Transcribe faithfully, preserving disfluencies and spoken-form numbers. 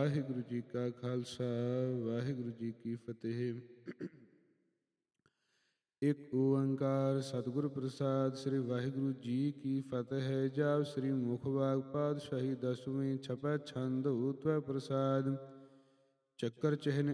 ਵਾਹਿਗੁਰੂ ਜੀ ਕਾ ਖਾਲਸਾ ਵਾਹਿਗੁਰੂ ਜੀ ਕੀ ਫਤਿਹ। ਇੱਕ ਓੰਕਾਰ ਸਤਿਗੁਰ ਪ੍ਰਸਾਦ। ਸ੍ਰੀ ਵਾਹਿਗੁਰੂ ਜੀ ਕੀ ਫਤਿਹ। ਜਾਪ ਸ੍ਰੀ ਮੁਖ ਬਾਗ ਪਾਤਸ਼ਾਹੀ ਦਸਵੀਂ ਛਪੈ ਛੰਦ ਊਤਵੈ ਪ੍ਰਸਾਦ। ਚੱਕਰ ਚਿਹਨ